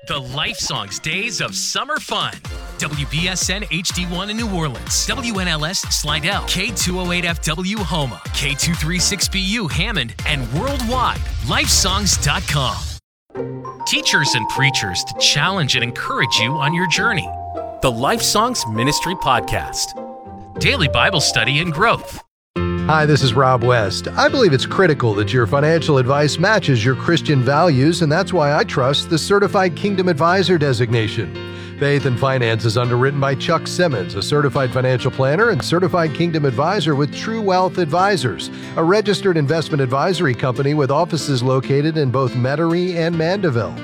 The Life Songs Days of Summer Fun. WBSN HD1 in New Orleans, WNLS Slidell, K208FW Houma, K236BU Hammond, and worldwide, lifesongs.com. Teachers and preachers to challenge and encourage you on your journey. The Life Songs Ministry Podcast. Daily Bible study and growth. Hi, this is Rob West. I believe it's critical that your financial advice matches your Christian values, and that's why I trust the Certified Kingdom Advisor designation. Faith and Finance is underwritten by Chuck Simmons, a certified financial planner and certified Kingdom Advisor with True Wealth Advisors, a registered investment advisory company with offices located in both Metairie and Mandeville.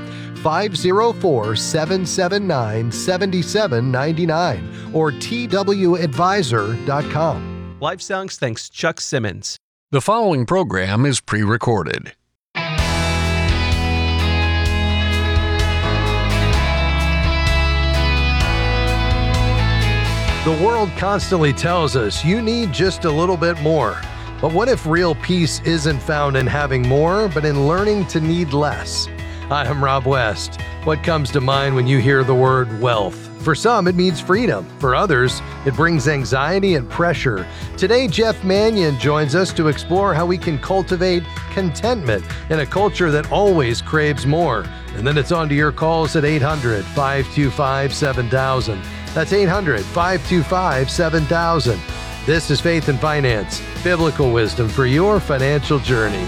504-779-7799 or twadvisor.com. Life Songs thanks Chuck Simmons. The following program is pre-recorded. The world constantly tells us you need just a little bit more. But what if real peace isn't found in having more, but in learning to need less? I'm Rob West. What comes to mind when you hear the word wealth? For some, it means freedom. For others, it brings anxiety and pressure. Today, Jeff Manion joins us to explore how we can cultivate contentment in a culture that always craves more. And then it's on to your calls at 800-525-7000. That's 800-525-7000. This is Faith and Finance, biblical wisdom for your financial journey.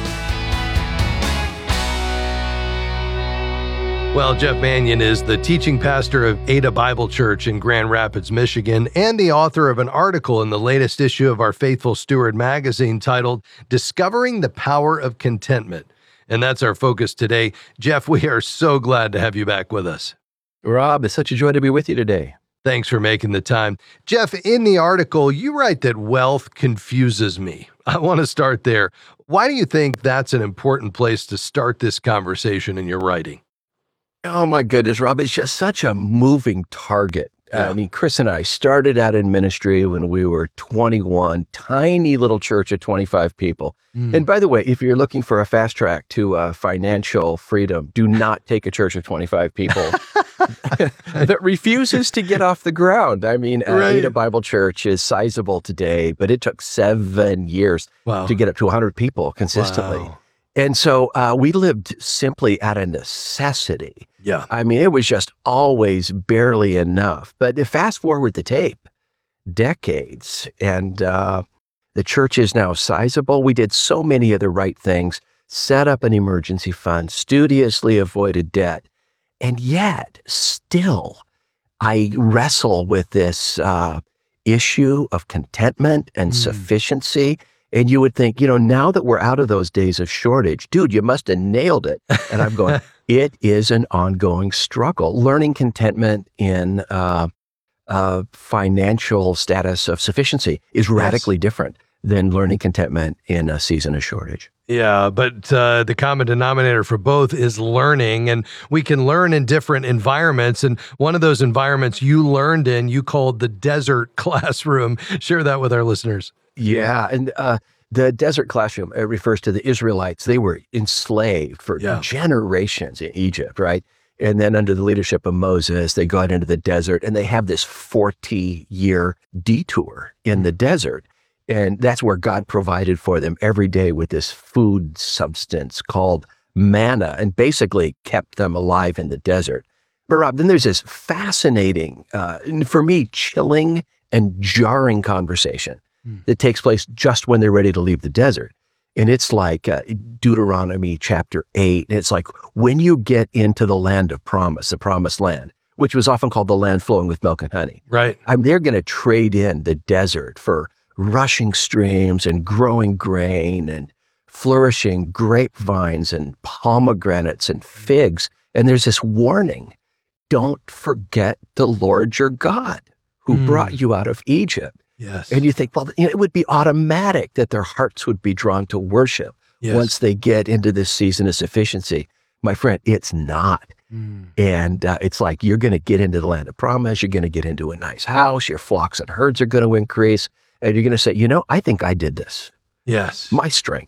Well, Jeff Manion is the teaching pastor of Ada Bible Church in Grand Rapids, Michigan, and the author of an article in the latest issue of our Faithful Steward magazine titled Discovering the Power of Contentment. And that's our focus today. Jeff, we are so glad to have you back with us. Rob, it's such a joy to be with you today. Thanks for making the time. Jeff, in the article, you write that wealth confuses me. I want to start there. Why do you think that's an important place to start this conversation in your writing? Oh my goodness, Rob, it's just such a moving target. Yeah. I mean, Chris and I started out in ministry when we were 21, tiny little church of 25 people. And by the way, if you're looking for a fast track to financial freedom, do not take a church of 25 people that refuses to get off the ground. I mean, Right. Ada Bible Church is sizable today, but it took 7 years Wow. to get up to 100 people consistently. Wow. And so we lived simply out of necessity. Yeah. I mean, it was just always barely enough. But fast forward the tape, decades, and the church is now sizable. We did so many of the right things, set up an emergency fund, studiously avoided debt. And yet, still, I wrestle with this issue of contentment and sufficiency. And you would think, now that we're out of those days of shortage, dude, you must have nailed it. And I'm going, it is an ongoing struggle. Learning contentment in financial status of sufficiency is radically different than learning contentment in a season of shortage. Yeah, but the common denominator for both is learning, and we can learn in different environments. And one of those environments you learned in, you called the desert classroom. Share that with our listeners. Yeah, and the desert classroom, it refers to the Israelites. They were enslaved for generations in Egypt, right? And then under the leadership of Moses, they go out into the desert, and they have this 40-year detour in the desert. And that's where God provided for them every day with this food substance called manna, and basically kept them alive in the desert. But Rob, then there's this fascinating, for me, chilling and jarring conversation that takes place just when they're ready to leave the desert. And it's like Deuteronomy chapter 8. It's like when you get into the land of promise, the promised land, which was often called the land flowing with milk and honey. Right. They're going to trade in the desert for rushing streams and growing grain and flourishing grapevines and pomegranates and figs. And there's this warning, don't forget the Lord your God who brought you out of Egypt. Yes. And you think, well, it would be automatic that their hearts would be drawn to worship once they get into this season of sufficiency. My friend, it's not. And it's like you're going to get into the land of promise. You're going to get into a nice house. Your flocks and herds are going to increase. And you're going to say, I think I did this. Yes. My strength.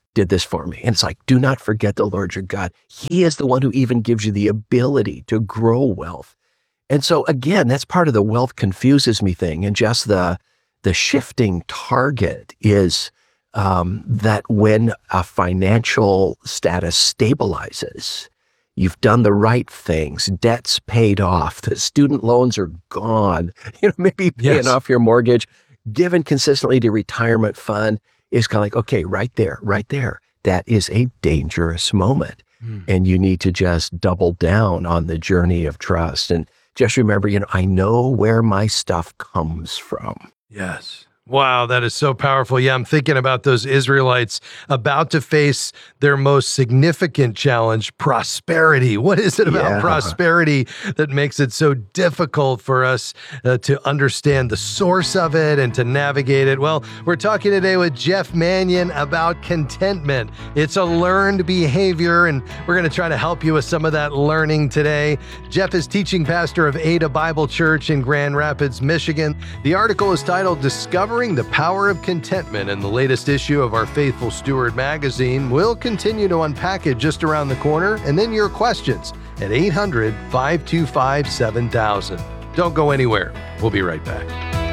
did this for me. And it's like, do not forget the Lord your God. He is the one who even gives you the ability to grow wealth. And so again, that's part of the wealth confuses me thing. And just the shifting target is that when a financial status stabilizes, you've done the right things, debt's paid off, the student loans are gone, maybe paying off your mortgage, given consistently to retirement fund is kind of like, okay, right there. That is a dangerous moment. And you need to just double down on the journey of trust. And just remember, I know where my stuff comes from. Yes. Wow, that is so powerful. Yeah, I'm thinking about those Israelites about to face their most significant challenge, prosperity. What is it about prosperity that makes it so difficult for us to understand the source of it and to navigate it? Well, we're talking today with Jeff Manion about contentment. It's a learned behavior, and we're going to try to help you with some of that learning today. Jeff is teaching pastor of Ada Bible Church in Grand Rapids, Michigan. The article is titled Discovering the Power of Contentment in the latest issue of our Faithful Steward magazine. We'll continue to unpack it just around the corner, and then your questions at 800-525-7000. Don't go anywhere. We'll be right back.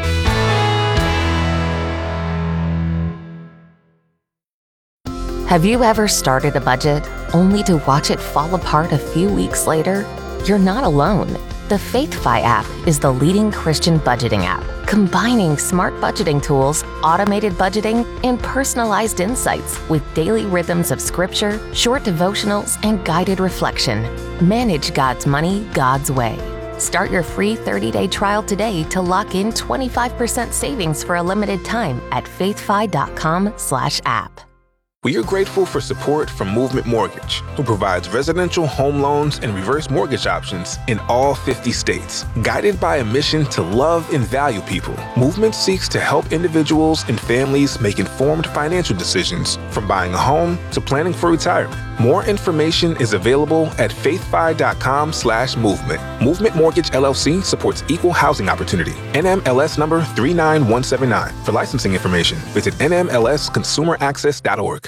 Have you ever started a budget only to watch it fall apart a few weeks later? You're not alone. The FaithFi app is the leading Christian budgeting app, combining smart budgeting tools, automated budgeting, and personalized insights with daily rhythms of scripture, short devotionals, and guided reflection. Manage God's money God's way. Start your free 30-day trial today to lock in 25% savings for a limited time at faithfi.com/app. We are grateful for support from Movement Mortgage, who provides residential home loans and reverse mortgage options in all 50 states. Guided by a mission to love and value people, Movement seeks to help individuals and families make informed financial decisions, from buying a home to planning for retirement. More information is available at faithfi.com/movement. Movement Mortgage LLC supports equal housing opportunity. NMLS number 39179. For licensing information, visit nmlsconsumeraccess.org.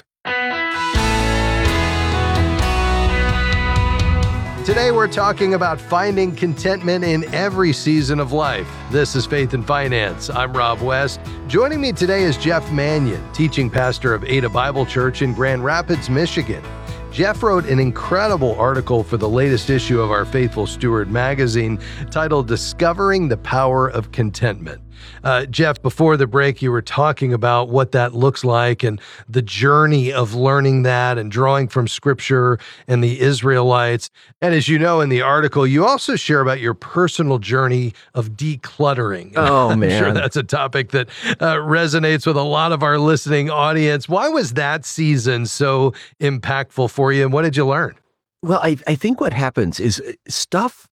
Today we're talking about finding contentment in every season of life. This is Faith and Finance. I'm Rob West. Joining me today is Jeff Manion, teaching pastor of Ada Bible Church in Grand Rapids, Michigan. Jeff wrote an incredible article for the latest issue of our Faithful Steward magazine titled Discovering the Power of Contentment. Jeff, before the break, you were talking about what that looks like and the journey of learning that and drawing from Scripture and the Israelites. And as you know in the article, you also share about your personal journey of decluttering. Oh, man. I'm sure that's a topic that resonates with a lot of our listening audience. Why was that season so impactful for you, and what did you learn? Well, I think what happens is stuff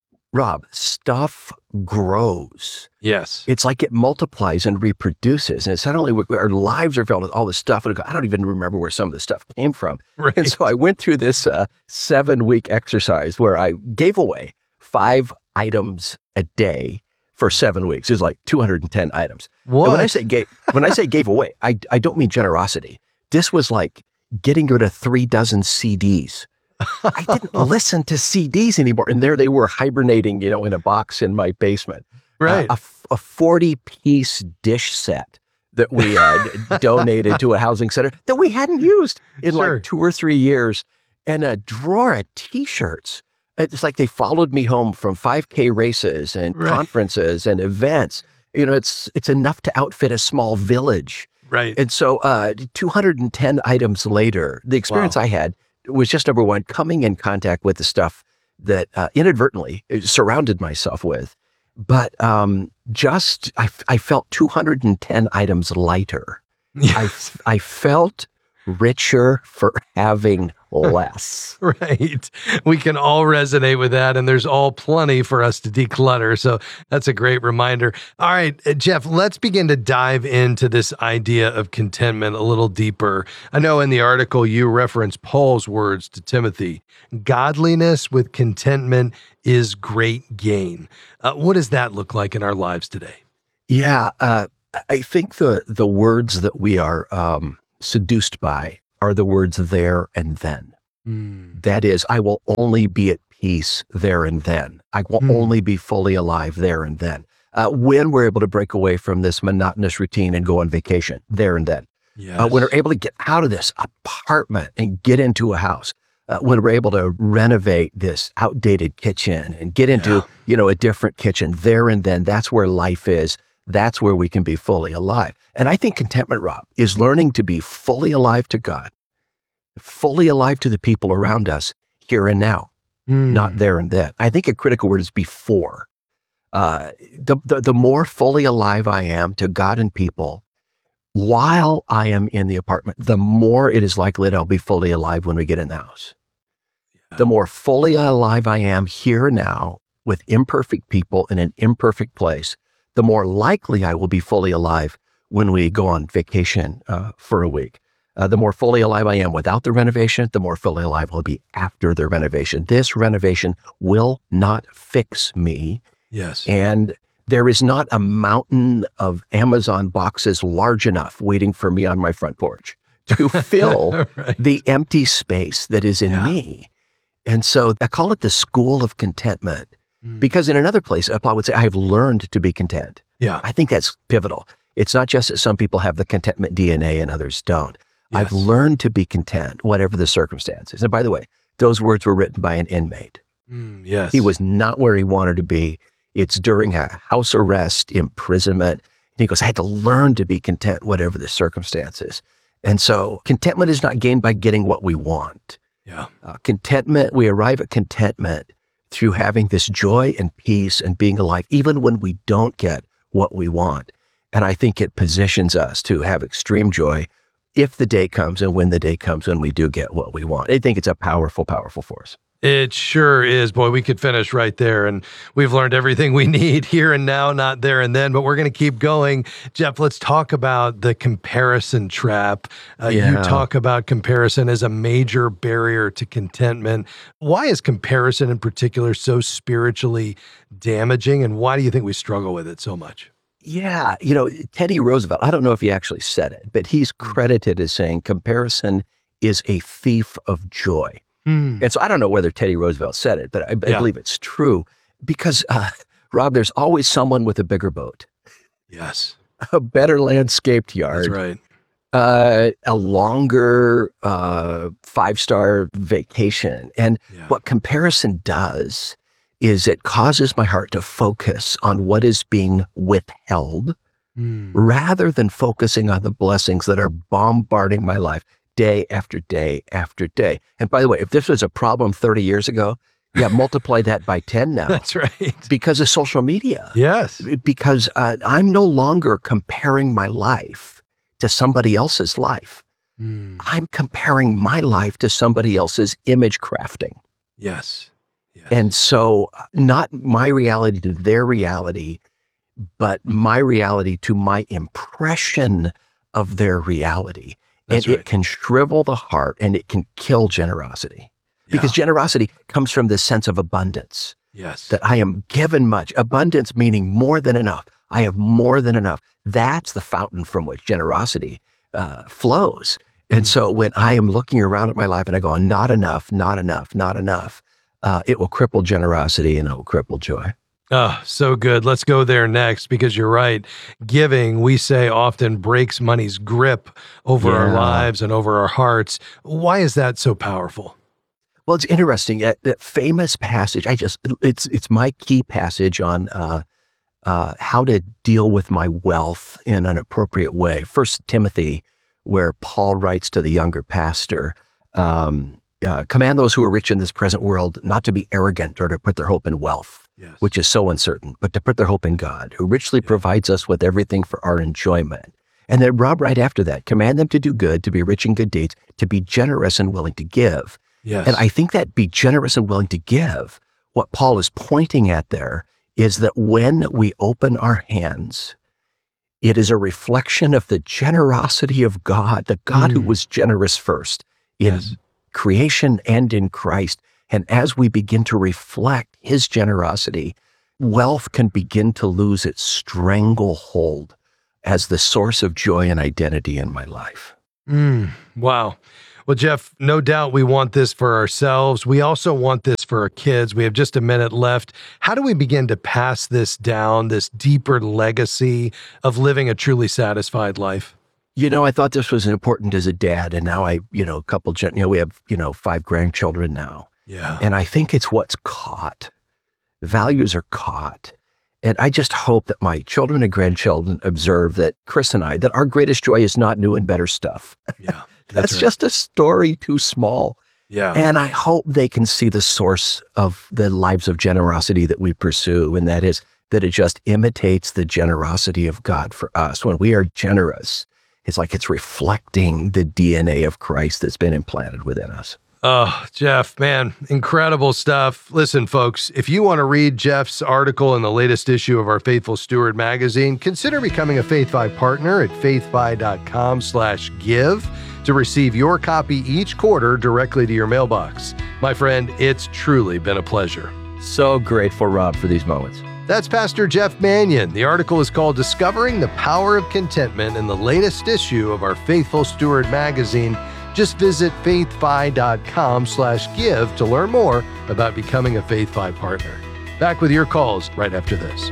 grows. Yes. It's like it multiplies and reproduces. And suddenly our lives are filled with all this stuff. And I don't even remember where some of the stuff came from. Right. And so I went through this 7-week exercise where I gave away 5 items a day for 7 weeks. It was like 210 items. What? And when I say gave away, I don't mean generosity. This was like getting rid of 3 dozen CDs. I didn't listen to CDs anymore. And there they were hibernating, in a box in my basement. Right. A 40-piece dish set that we donated to a housing center that we hadn't used in like 2 or 3 years, and a drawer of T-shirts. It's like they followed me home from 5K races and conferences and events. It's enough to outfit a small village. Right. And so 210 items later, the experience I had was just, number one, coming in contact with the stuff that inadvertently surrounded myself with. But I felt 210 items lighter. Yes. I felt richer for having less. Right. We can all resonate with that, and there's all plenty for us to declutter. So that's a great reminder. All right, Jeff, let's begin to dive into this idea of contentment a little deeper. I know in the article you reference Paul's words to Timothy, godliness with contentment is great gain. What does that look like in our lives today? Yeah, I think the words that we are seduced by are the words there and then. That is, I will only be at peace there and then. I will only be fully alive there and then. When we're able to break away from this monotonous routine and go on vacation there and then. When we're able to get out of this apartment and get into a house. When we're able to renovate this outdated kitchen and get into, a different kitchen there and then. That's where life is. That's where we can be fully alive. And I think contentment, Rob, is learning to be fully alive to God, fully alive to the people around us here and now, not there and then. I think a critical word is before. The more fully alive I am to God and people while I am in the apartment, the more it is likely that I'll be fully alive when we get in the house. The more fully alive I am here now with imperfect people in an imperfect place, the more likely I will be fully alive when we go on vacation for a week. The more fully alive I am without the renovation, the more fully alive I'll be after the renovation. This renovation will not fix me. Yes. And there is not a mountain of Amazon boxes large enough waiting for me on my front porch to fill the empty space that is in me. And so I call it the school of contentment because in another place, Paul would say, I have learned to be content. Yeah. I think that's pivotal. It's not just that some people have the contentment DNA and others don't. I've learned to be content, whatever the circumstances. And by the way, those words were written by an inmate. Yes. He was not where he wanted to be. It's during a house arrest, imprisonment. And he goes, I had to learn to be content, whatever the circumstances. And so contentment is not gained by getting what we want. Yeah. Contentment, we arrive at contentment through having this joy and peace and being alive, even when we don't get what we want. And I think it positions us to have extreme joy if the day comes and when the day comes when we do get what we want. I think it's a powerful, powerful force. It sure is. Boy, we could finish right there. And we've learned everything we need here and now, not there and then. But we're going to keep going. Jeff, let's talk about the comparison trap. You talk about comparison as a major barrier to contentment. Why is comparison in particular so spiritually damaging? And why do you think we struggle with it so much? Yeah. Teddy Roosevelt, I don't know if he actually said it, but he's credited as saying comparison is a thief of joy. And so I don't know whether Teddy Roosevelt said it, but I believe it's true because, Rob, there's always someone with a bigger boat. Yes. A better landscaped yard. That's right. A longer 5-star vacation. And what comparison does is it causes my heart to focus on what is being withheld rather than focusing on the blessings that are bombarding my life day after day after day. And by the way, if this was a problem 30 years ago, multiply that by 10 now. That's right. Because of social media. Yes. Because I'm no longer comparing my life to somebody else's life. I'm comparing my life to somebody else's image crafting. Yes. And so not my reality to their reality, but my reality to my impression of their reality. That's and right. It can shrivel the heart and it can kill generosity. Because generosity comes from this sense of abundance. Yes. That I am given much. Abundance meaning more than enough. I have more than enough. That's the fountain from which generosity flows. And so when I am looking around at my life and I go, not enough, not enough, not enough, it will cripple generosity and it will cripple joy. Oh, so good. Let's go there next because you're right. Giving, we say, often breaks money's grip over our lives and over our hearts. Why is that so powerful? Well, it's interesting. That famous passage, it's my key passage on how to deal with my wealth in an appropriate way. 1 Timothy, where Paul writes to the younger pastor, command those who are rich in this present world not to be arrogant or to put their hope in wealth, which is so uncertain, but to put their hope in God, who richly provides us with everything for our enjoyment. And then Rob, right after that, command them to do good, to be rich in good deeds, to be generous and willing to give. Yes. And I think that be generous and willing to give, what Paul is pointing at there is that when we open our hands, it is a reflection of the generosity of God, the God who was generous first in creation and in Christ. And as we begin to reflect his generosity, wealth can begin to lose its stranglehold as the source of joy and identity in my life. Wow. Well, Jeff, no doubt we want this for ourselves. We also want this for our kids. We have just a minute left. How do we begin to pass this down, this deeper legacy of living a truly satisfied life? I thought this was important as a dad, and now we have 5 grandchildren now. Yeah. And I think it's what's caught. Values are caught. And I just hope that my children and grandchildren observe that Chris and I, that our greatest joy is not new and better stuff. Yeah. That's right. just a story too small. Yeah. And I hope they can see the source of the lives of generosity that we pursue. And that is that it just imitates the generosity of God for us. When we are generous, it's like it's reflecting the DNA of Christ that's been implanted within us. Oh, Jeff, man, incredible stuff. Listen, folks, if you want to read Jeff's article in the latest issue of our Faithful Steward magazine, consider becoming a FaithFi partner at faithfi.com/give to receive your copy each quarter directly to your mailbox. My friend, it's truly been a pleasure. So grateful, Rob, for these moments. That's Pastor Jeff Manion. The article is called Discovering the Power of Contentment in the latest issue of our Faithful Steward magazine. Just visit faithfi.com/give to learn more about becoming a FaithFi partner. Back with your calls right after this.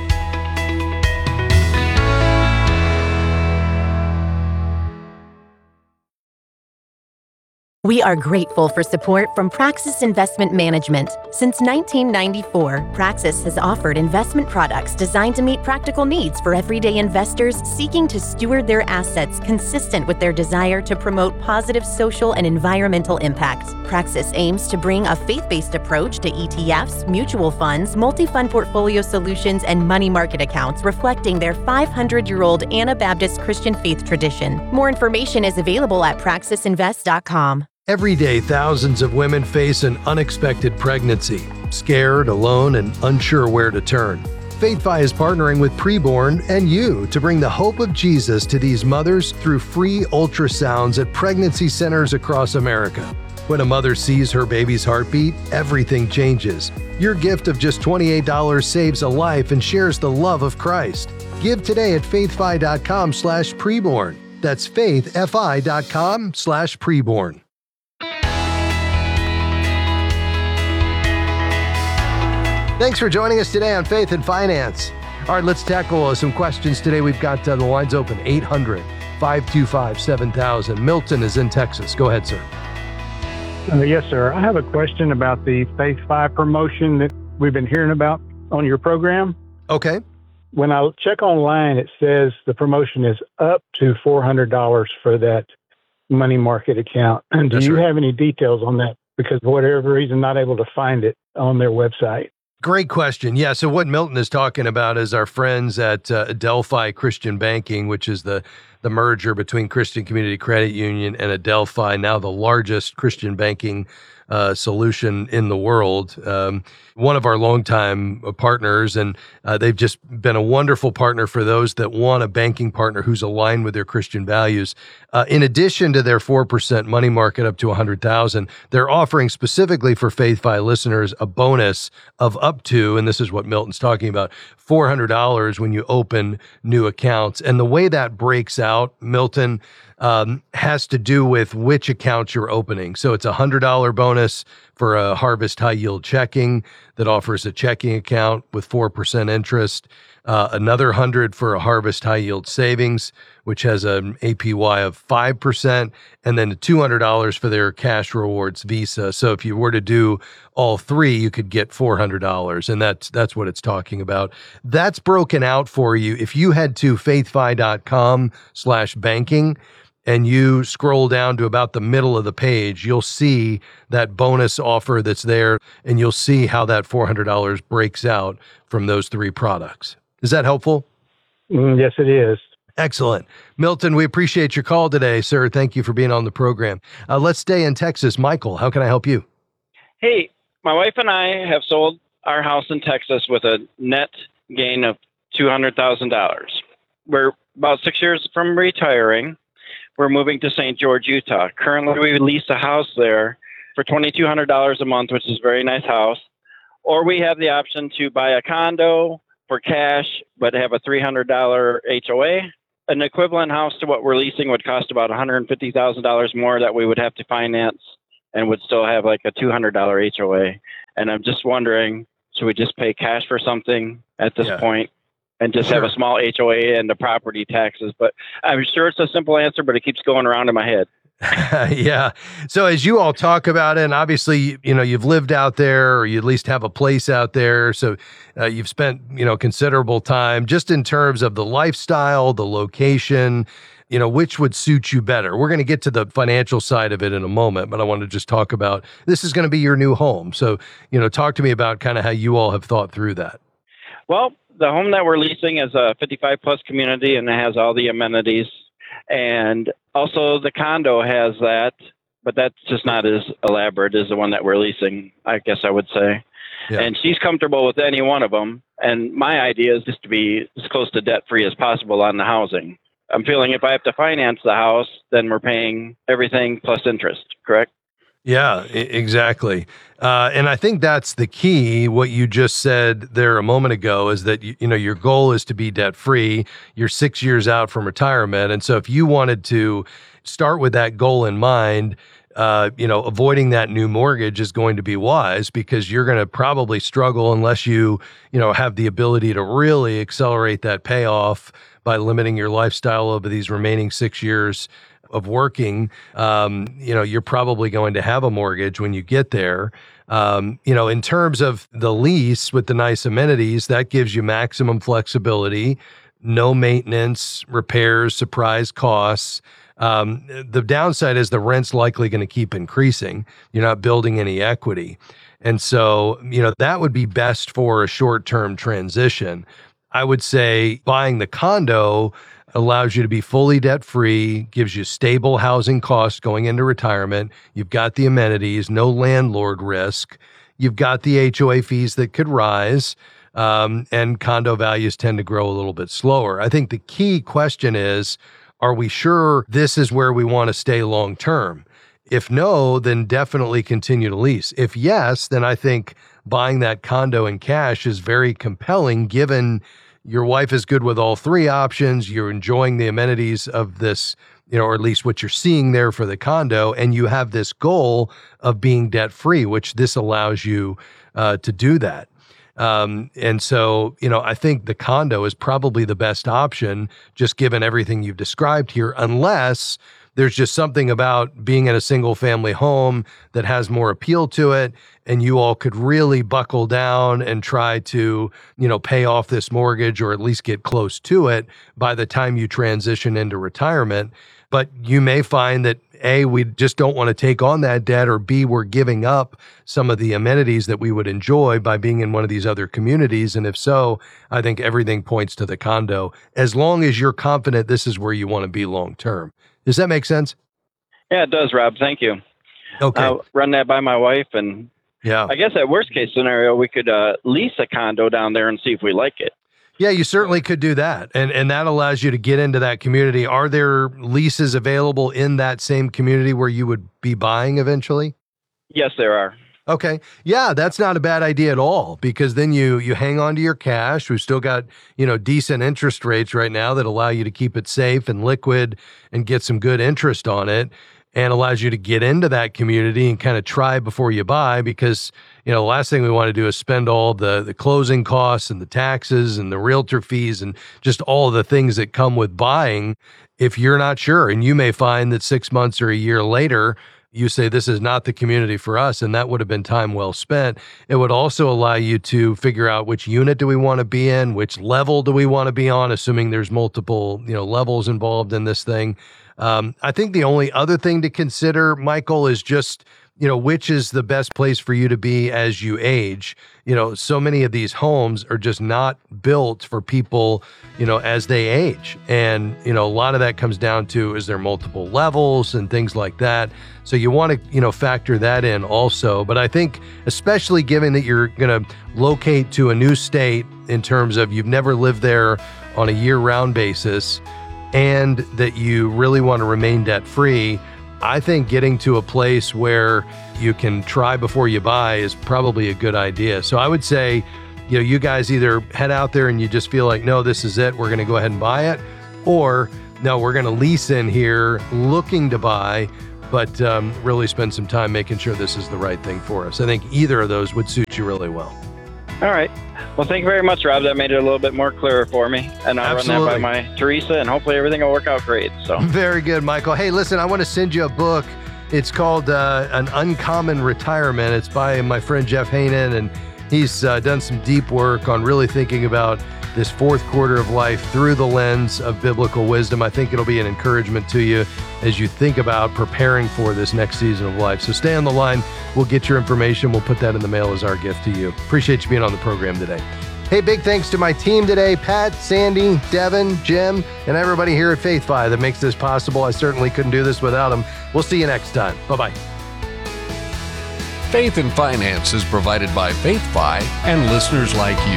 We are grateful for support from Praxis Investment Management. Since 1994, Praxis has offered investment products designed to meet practical needs for everyday investors seeking to steward their assets consistent with their desire to promote positive social and environmental impact. Praxis aims to bring a faith-based approach to ETFs, mutual funds, multi-fund portfolio solutions, and money market accounts reflecting their 500-year-old Anabaptist Christian faith tradition. More information is available at praxisinvest.com. Every day, thousands of women face an unexpected pregnancy, scared, alone, and unsure where to turn. FaithFi is partnering with Preborn and you to bring the hope of Jesus to these mothers through free ultrasounds at pregnancy centers across America. When a mother sees her baby's heartbeat, everything changes. Your gift of just $28 saves a life and shares the love of Christ. Give today at faithfi.com/preborn. That's faithfi.com/preborn. Thanks for joining us today on Faith and Finance. All right, let's tackle some questions today. We've got the lines open, 800-525-7000. Milton is in Texas. Go ahead, sir. Yes, sir. I have a question about the FaithFi promotion that we've been hearing about on your program. Okay. When I check online, it says the promotion is up to $400 for that money market account. And do you have any details on that? Because for whatever reason, not able to find it on their website. Great question. Yeah, so what Milton is talking about is our friends at Adelphi Christian Banking, which is the merger between Christian Community Credit Union and Adelphi, now the largest Christian banking solution in the world. One of our longtime partners, and they've just been a wonderful partner for those that want a banking partner who's aligned with their Christian values. In addition to their 4% money market up to $100,000, they're offering specifically for FaithFi listeners a bonus of up to, and this is what Milton's talking about, $400 when you open new accounts. And the way that breaks out, Milton, has to do with which accounts you're opening. So it's a $100 bonus for a Harvest High Yield Checking that offers a checking account with 4% interest. Another $100 for a Harvest High Yield Savings, which has an APY of 5%, and then $200 for their Cash Rewards Visa. So if you were to do all three, you could get $400, and that's what it's talking about. That's broken out for you. If you head to faithfi.com/banking, and you scroll down to about the middle of the page, you'll see that bonus offer that's there, and you'll see how that $400 breaks out from those three products. Is that helpful? Yes, it is. Excellent. Milton, we appreciate your call today, sir. Thank you for being on the program. Let's stay in Texas. Michael, how can I help you? Hey, my wife and I have sold our house in Texas with a net gain of $200,000. We're about 6 years from retiring. We're moving to St. George, Utah. Currently, we lease a house there for $2,200 a month, which is a very nice house. Or we have the option to buy a condo for cash, but have a $300 HOA. an equivalent house to what we're leasing would cost about $150,000 more that we would have to finance and would still have like a $200 HOA. And I'm just wondering, should we just pay cash for something at this point and just have a small HOA and the property taxes? But I'm sure it's a simple answer, but it keeps going around in my head. Yeah. So as you all talk about it, and obviously, you've lived out there, or you at least have a place out there. So you've spent, considerable time just in terms of the lifestyle, the location, which would suit you better. We're going to get to the financial side of it in a moment, but I want to just talk about, this is going to be your new home. So, talk to me about kind of how you all have thought through that. Well, the home that we're leasing is a 55 plus community, and it has all the amenities. And also the condo has that, but that's just not as elaborate as the one that we're leasing, I guess I would say. Yeah. And she's comfortable with any one of them. And my idea is just to be as close to debt-free as possible on the housing. I'm feeling if I have to finance the house, then we're paying everything plus interest, correct? Yeah, exactly. And I think that's the key. What you just said there a moment ago is that, your goal is to be debt free. You're 6 years out from retirement. And so if you wanted to start with that goal in mind, avoiding that new mortgage is going to be wise, because you're going to probably struggle unless you have the ability to really accelerate that payoff by limiting your lifestyle over these remaining 6 years of working. You're probably going to have a mortgage when you get there. In terms of the lease with the nice amenities, that gives you maximum flexibility, no maintenance, repairs, surprise costs. The downside is the rent's likely going to keep increasing. You're not building any equity. And so, that would be best for a short-term transition. I would say buying the condo allows you to be fully debt-free, gives you stable housing costs going into retirement. You've got the amenities, no landlord risk. You've got the HOA fees that could rise, and condo values tend to grow a little bit slower. I think the key question is, are we sure this is where we want to stay long-term? If no, then definitely continue to lease. If yes, then I think buying that condo in cash is very compelling, given your wife is good with all three options, you're enjoying the amenities of this, or at least what you're seeing there for the condo, and you have this goal of being debt-free, which this allows you to do that. And so, I think the condo is probably the best option, just given everything you've described here, unless there's just something about being in a single family home that has more appeal to it, and you all could really buckle down and try to, pay off this mortgage, or at least get close to it by the time you transition into retirement. But you may find that A, we just don't want to take on that debt, or B, we're giving up some of the amenities that we would enjoy by being in one of these other communities. And if so, I think everything points to the condo, as long as you're confident this is where you want to be long term. Does that make sense? Yeah, it does, Rob. Thank you. Okay. I'll run that by my wife, and I guess at worst case scenario, we could lease a condo down there and see if we like it. Yeah, you certainly could do that. And that allows you to get into that community. Are there leases available in that same community where you would be buying eventually? Yes, there are. Okay. Yeah, that's not a bad idea at all, because then you hang on to your cash. We've still got, decent interest rates right now that allow you to keep it safe and liquid and get some good interest on it, and allows you to get into that community and kind of try before you buy, because, the last thing we want to do is spend all the closing costs and the taxes and the realtor fees and just all of the things that come with buying if you're not sure. And you may find that 6 months or a year later, you say, this is not the community for us, and that would have been time well spent. It would also allow you to figure out which unit do we want to be in, which level do we want to be on, assuming there's multiple, levels involved in this thing. I think the only other thing to consider, Michael, is just, which is the best place for you to be as you age. So many of these homes are just not built for people, as they age. And, a lot of that comes down to, is there multiple levels and things like that? So you want to, factor that in also. But I think, especially given that you're going to locate to a new state in terms of you've never lived there on a year-round basis, and that you really want to remain debt-free, I think getting to a place where you can try before you buy is probably a good idea. So I would say, you guys either head out there and you just feel like, no, this is it, we're going to go ahead and buy it, or no, we're going to lease in here looking to buy, but really spend some time making sure this is the right thing for us. I think either of those would suit you really well. All right. Well, thank you very much, Rob. That made it a little bit more clearer for me. And I'll run that by my Teresa, and hopefully everything will work out great. So very good, Michael. Hey, listen, I want to send you a book. It's called An Uncommon Retirement. It's by my friend Jeff Hainan, and he's done some deep work on really thinking about this fourth quarter of life through the lens of biblical wisdom. I think it'll be an encouragement to you as you think about preparing for this next season of life. So stay on the line. We'll get your information. We'll put that in the mail as our gift to you. Appreciate you being on the program today. Hey, big thanks to my team today, Pat, Sandy, Devin, Jim, and everybody here at FaithFi that makes this possible. I certainly couldn't do this without them. We'll see you next time. Bye-bye. Faith and Finance is provided by FaithFi and listeners like you.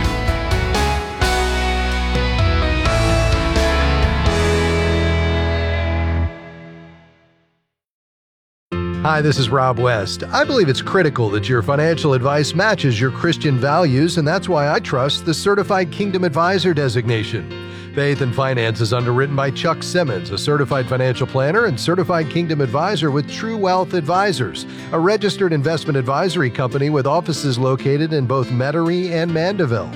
Hi, this is Rob West. I believe it's critical that your financial advice matches your Christian values, and that's why I trust the Certified Kingdom Advisor designation. Faith and Finance is underwritten by Chuck Simmons, a certified financial planner and certified Kingdom Advisor with True Wealth Advisors, a registered investment advisory company with offices located in both Metairie and Mandeville.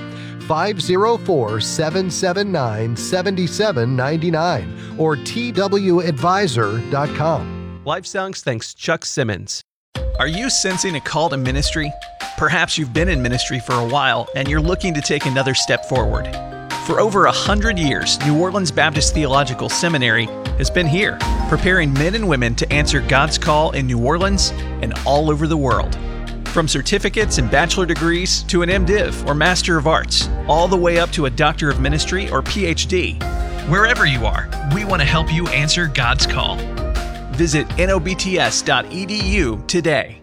504-779-7799 or twadvisor.com. Live Songs thanks Chuck Simmons. Are you sensing a call to ministry? Perhaps you've been in ministry for a while and you're looking to take another step forward. For over 100 years, New Orleans Baptist Theological Seminary has been here, preparing men and women to answer God's call in New Orleans and all over the world. From certificates and bachelor degrees to an MDiv or Master of Arts, all the way up to a Doctor of Ministry or PhD. Wherever you are, we want to help you answer God's call. Visit nobts.edu today.